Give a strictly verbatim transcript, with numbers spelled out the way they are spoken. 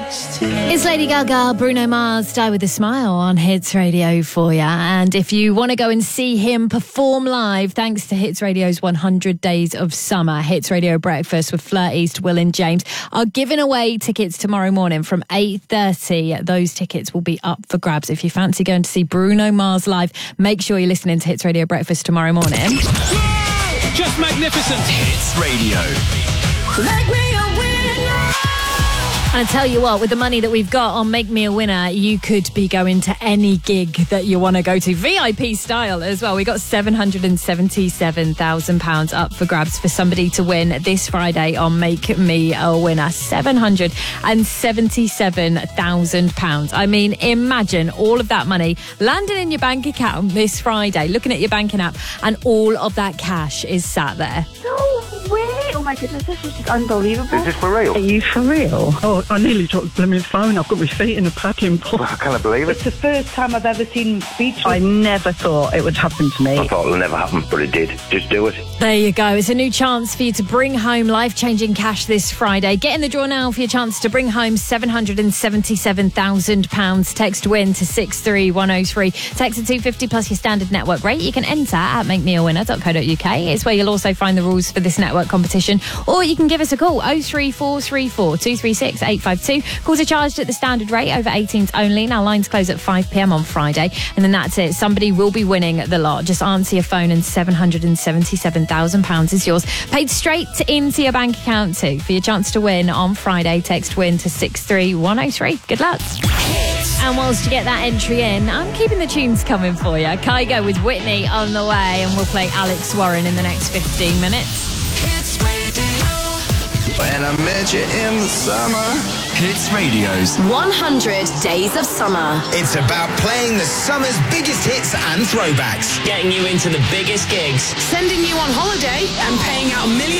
It's Lady Gaga, Bruno Mars, Die With A Smile on Hits Radio for you. And if you want to go and see him perform live, thanks to Hits Radio's one hundred Days of Summer, Hits Radio Breakfast with Fleur East, Will and James are giving away tickets tomorrow morning from eight thirty. Those tickets will be up for grabs. If you fancy going to see Bruno Mars live, make sure you're listening to Hits Radio Breakfast tomorrow morning. Just magnificent. Hits Radio. Make me a winner. And I tell you what, with the money that we've got on Make Me a Winner, you could be going to any gig that you want to go to, V I P style as well. We got seven hundred seventy-seven thousand pounds up for grabs for somebody to win this Friday on Make Me a Winner. seven hundred seventy-seven thousand pounds. I mean, imagine all of that money landing in your bank account this Friday, looking at your banking app, and all of that cash is sat there. No way! Oh my goodness, this is just unbelievable. Is this for real? Are you for real? Oh, I nearly dropped the blooming phone. I've got my feet in a packing box. I can't believe it. It's the first time I've ever seen speech. I never thought it would happen to me. I thought it'll never happen, but it did. Just do it. There you go. It's a new chance for you to bring home life-changing cash this Friday. Get in the draw now for your chance to bring home seven hundred seventy-seven thousand pounds. Text WIN to six three one oh three. Text to two fifty plus your standard network rate. You can enter at make me a winner dot co dot uk. It's where you'll also find the rules for this network competition. Or you can give us a call, oh three four three four two three six eight five two. Calls are charged at the standard rate, over eighteens only. Now, lines close at five p.m. on Friday. And then that's it. Somebody will be winning the lot. Just answer your phone and seven hundred seventy-seven thousand pounds is yours. Paid straight into your bank account too. For your chance to win on Friday, text WIN to six three one oh three. Good luck. And whilst you get that entry in, I'm keeping the tunes coming for you. Kygo with Whitney on the way, and we'll play Alex Warren in the next fifteen minutes. When I met you in the summer. Hits Radio's one hundred Days of Summer. It's about playing the summer's biggest hits and throwbacks. Getting you into the biggest gigs. Sending you on holiday and paying out millions.